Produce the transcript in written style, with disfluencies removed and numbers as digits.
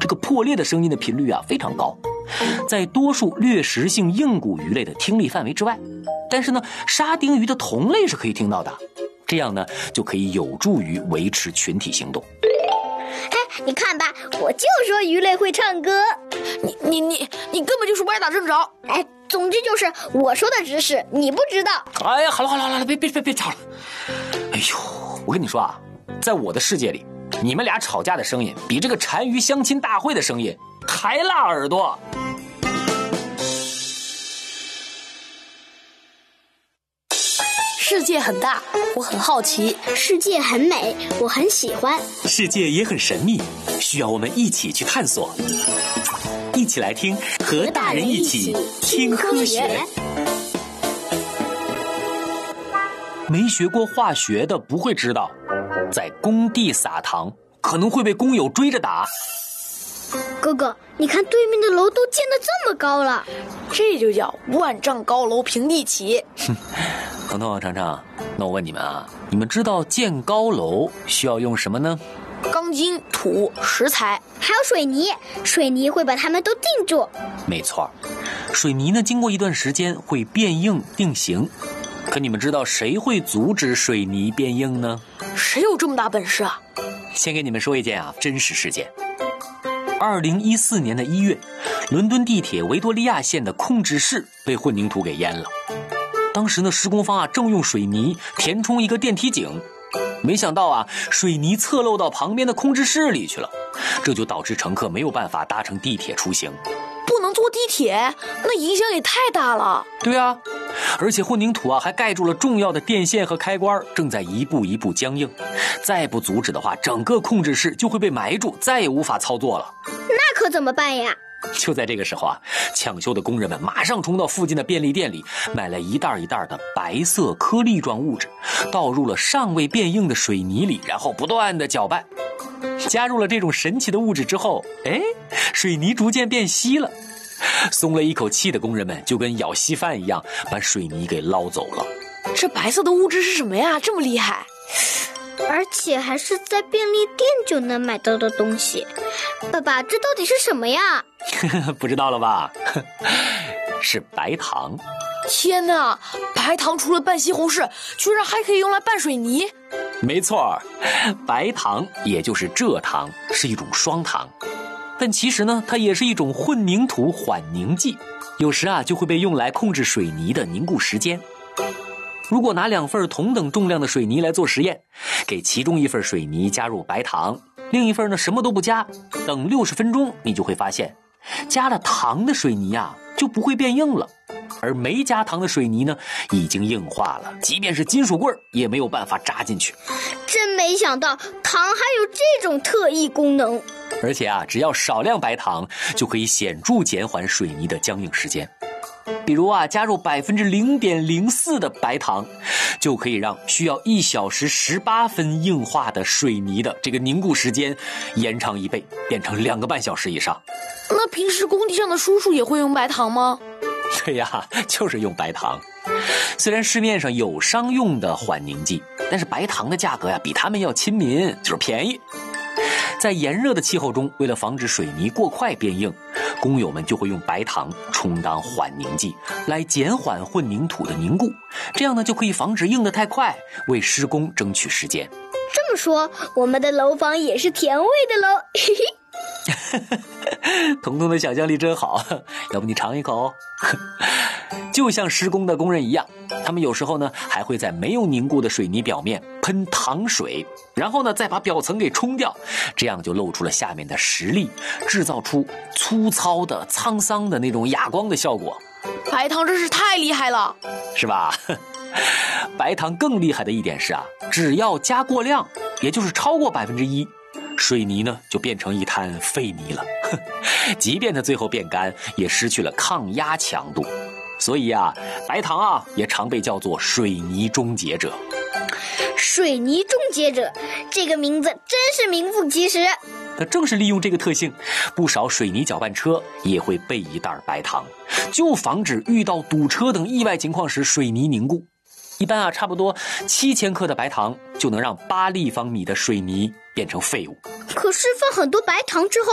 这个破裂的声音的频率啊非常高，在多数掠食性硬骨鱼类的听力范围之外。但是呢，沙丁鱼的同类是可以听到的，这样呢就可以有助于维持群体行动。 哎，你看吧，我就说鱼类会唱歌。 你根本就是歪打正着。 哎，总之就是我说的知识你不知道。 哎呀，好了，别吵了。哎呦，我跟你说啊，在我的世界里，你们俩吵架的声音比这个单于相亲大会的声音还辣耳朵。 世界很大，我很好奇； 世界很美，我很喜欢； 世界也很神秘，需要我们一起去探索。一起来听，和大人一起听科学。没学过化学的不会知道，在工地撒糖可能会被工友追着打。 哥哥，你看对面的楼都建得这么高了， 这就叫万丈高楼平地起。 彤彤、常常，那我问你们啊，你们知道建高楼需要用什么呢？ 钢筋、土、石材， 还有水泥。水泥会把它们都定住。 没错，水泥呢，经过一段时间会变硬定型。可你们知道谁会阻止水泥变硬呢？ 谁有这么大本事啊？ 先给你们说一件真实事件。2014年的1月，伦敦地铁维多利亚线的控制室被混凝土给淹了。当时呢，施工方正用水泥填充一个电梯井，没想到水泥侧漏到旁边的控制室里去了，这就导致乘客没有办法搭乘地铁出行。 不能坐地铁，那影响也太大了。 对啊，而且混凝土还盖住了重要的电线和开关，正在一步一步僵硬。再不阻止的话，整个控制室就会被埋住，再也无法操作了。 那可怎么办呀？ 就在这个时候抢修的工人们马上冲到附近的便利店里，买了一袋一袋的白色颗粒状物质，倒入了尚未变硬的水泥里，然后不断的搅拌。加入了这种神奇的物质之后，水泥逐渐变稀了。松了一口气的工人们就跟舀稀饭一样，把水泥给捞走了。 这白色的物质是什么呀？这么厉害！ 而且还是在便利店就能买到的东西。爸爸，这到底是什么呀？ 不知道了吧？是白糖。 天哪，白糖除了拌西红柿，居然还可以用来拌水泥。 没错，白糖也就是蔗糖，是一种双糖。但其实呢，它也是一种混凝土缓凝剂，有时就会被用来控制水泥的凝固时间。如果拿2份同等重量的水泥来做实验，给其中一份水泥加入白糖，另一份呢什么都不加，等60分钟，你就会发现，加了糖的水泥就不会变硬了，而没加糖的水泥呢已经硬化了，即便是金属棍也没有办法扎进去。 真没想到糖还有这种特异功能。 而且只要少量白糖就可以显著减缓水泥的僵硬时间。比如加入 0.04% 的白糖，就可以让需要1小时18分硬化的水泥的这个凝固时间延长1倍，变成2个半小时以上。 那平时工地上的叔叔也会用白糖吗？ 对呀，就是用白糖。虽然市面上有商用的缓凝剂，但是白糖的价格比他们要亲民，就是便宜。在炎热的气候中，为了防止水泥过快变硬，工友们就会用白糖充当缓凝剂，来减缓混凝土的凝固，这样呢就可以防止硬得太快，为施工争取时间。 这么说，我们的楼房也是甜味的喽。 彤彤的想象力真好，要不你尝一口？就像施工的工人一样，他们有时候呢还会在没有凝固的水泥表面喷糖水，然后呢再把表层给冲掉，这样就露出了下面的实力，制造出粗糙的沧桑的那种哑光的效果。 白糖真是太厉害了， 是吧？白糖更厉害的一点是只要加过量，也就是超过1%，水泥呢就变成一滩废泥了。即便它最后变干，也失去了抗压强度。所以白糖也常被叫做水泥终结者。 水泥终结者，这个名字真是名副其实。 那正是利用这个特性，不少水泥搅拌车也会备一袋白糖，就防止遇到堵车等意外情况时水泥凝固。一般差不多7000克的白糖就能让8立方米的水泥变成废物。 可是放很多白糖之后，